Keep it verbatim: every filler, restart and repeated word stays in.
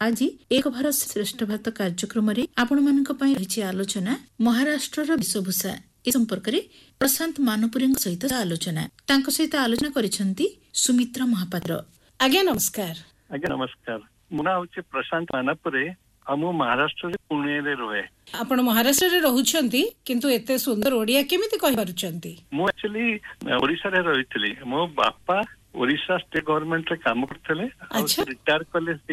आज एक भारत श्रेष्ठ भारत कार्यक्रम आपण मानक पई रहिछि आलोचना महाराष्ट्रर वेशभूषा ए संपर्क रे प्रशांत मानपुरी सहित आलोचना तांको सहित आलोचना करिसेंती सुमित्रा महापात्र। आज्ञा नमस्कार। आज्ञा नमस्कार। मुना होचे प्रशांत मानपुरे हम महाराष्ट्र रे पुणे रे रहे। आपण महाराष्ट्र रे रहउछंती किंतु एते सुंदर ओडिया केमिति कहि पारुछंती? मु एक्चुअली ओडिसा रे रहितली। मो बापा ओडिसा स्टेट गवर्नमेंट रे काम करथले। अच्छा। रिटायर कले